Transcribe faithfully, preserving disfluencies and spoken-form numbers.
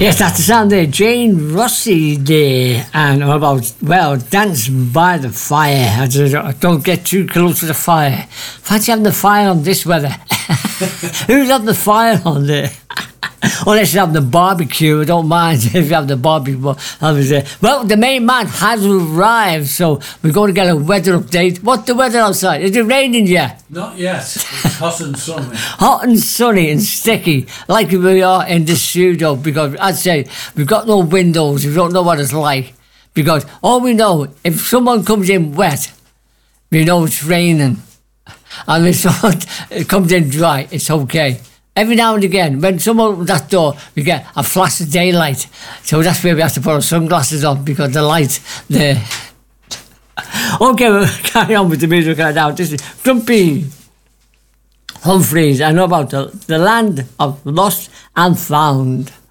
Yes, that's the sound there. Jane Rossi there. And about, well, Dance by the Fire. I just, don't get too close to the fire. Fancy having the fire on this weather. Who's having the fire on there? Unless you have the barbecue, I don't mind if you have the barbecue. Well, the main man has arrived, so we're going to get a weather update. What's the weather outside? Is it raining yet? Not yet. It's hot and sunny. Hot and sunny and sticky, like we are in the studio, because I'd say we've got no windows, we don't know what it's like. Because all we know, if someone comes in wet, we know it's raining. And if someone comes in dry, it's okay. Every now and again, when someone opens that door, we get a flash of daylight. So that's where we have to put our sunglasses on, because the light there. Okay, we'll carry on with the music right now. This is Grumpy Humphreys. I know about the, the land of lost and found.